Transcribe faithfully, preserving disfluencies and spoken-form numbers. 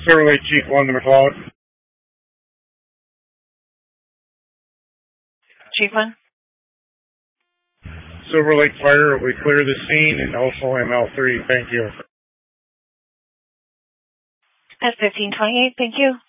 Silver Lake Chief one to McLeod. Chief one. Silver Lake Fire, we clear the scene, and also M L three, thank you. That's fifteen twenty-eight, thank you.